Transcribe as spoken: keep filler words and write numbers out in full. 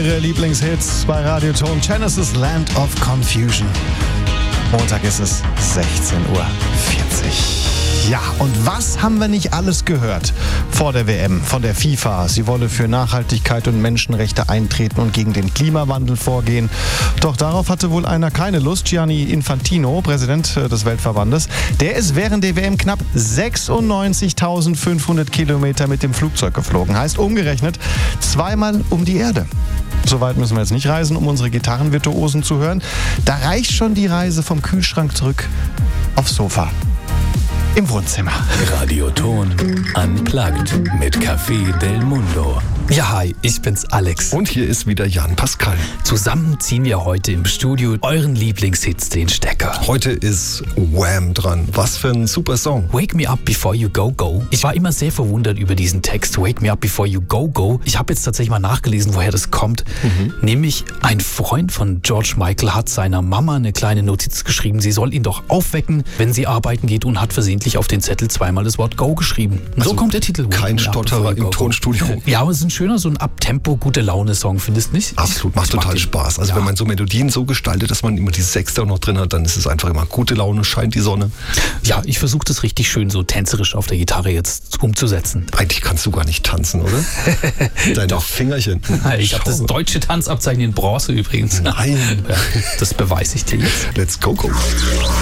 eure Lieblingshits bei Radioton. Genesis, Land of Confusion. Montag ist es sechzehn Uhr vierzig. Ja, und was haben wir nicht alles gehört vor der W M von der FIFA? Sie wolle für Nachhaltigkeit und Menschenrechte eintreten und gegen den Klimawandel vorgehen. Doch darauf hatte wohl einer keine Lust. Gianni Infantino, Präsident des Weltverbandes, der ist während der W M knapp sechsundneunzigtausendfünfhundert Kilometer mit dem Flugzeug geflogen. Heißt umgerechnet zweimal um die Erde. So weit müssen wir jetzt nicht reisen, um unsere Gitarrenvirtuosen zu hören. Da reicht schon die Reise vom Kühlschrank zurück aufs Sofa. Im Wohnzimmer. Radioton Unplugged mit Café Del Mundo. Ja, hi, ich bin's Alex. Und hier ist wieder Jan Pascal. Zusammen ziehen wir heute im Studio euren Lieblingshits den Stecker. Heute ist Wham dran. Was für ein super Song. Wake Me Up Before You Go Go. Ich war immer sehr verwundert über diesen Text. Wake Me Up Before You Go Go. Ich habe jetzt tatsächlich mal nachgelesen, woher das kommt. Mhm. Nämlich ein Freund von George Michael hat seiner Mama eine kleine Notiz geschrieben. Sie soll ihn doch aufwecken, wenn sie arbeiten geht, und hat versehentlich auf den Zettel zweimal das Wort Go geschrieben. Also so kommt der Titel. Kein Stotterer im Tonstudio. Ja, aber es ist ein schöner, so ein Abtempo, gute Laune-Song, findest du nicht? Absolut, macht total Spaß. Also ja. Wenn man so Melodien so gestaltet, dass man immer die Sechste auch noch drin hat, dann ist es einfach immer gute Laune, scheint die Sonne. Ja, ich versuche das richtig schön so tänzerisch auf der Gitarre jetzt umzusetzen. Eigentlich kannst du gar nicht tanzen, oder? Deine Doch. Fingerchen. Ich habe das deutsche Tanzabzeichen in Bronze übrigens. Nein. Das beweise ich dir jetzt. Let's go, go.